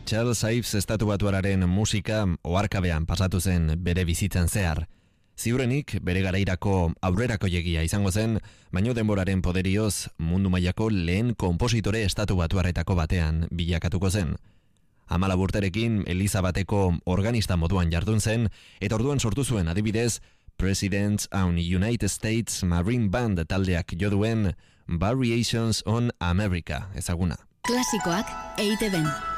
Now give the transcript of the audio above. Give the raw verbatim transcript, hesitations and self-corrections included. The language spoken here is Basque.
Charles Ives estatubatuarraren musika oharkabean pasatu zen bere bizitzan zehar. Ziurenik bere garairako aurrerakoiegia izango zen, baino denboraren poderioz mundu mailako lehen konpositore estatubatuarretako batean bilakatuko zen. Hamalau urterekin Elizabateko organista moduan jardun zen, eta orduan sortu zuen adibidez Presidents on United States Marine Band taldeak jo duen Variations on America ezaguna. Klasikoak E I Te Ben.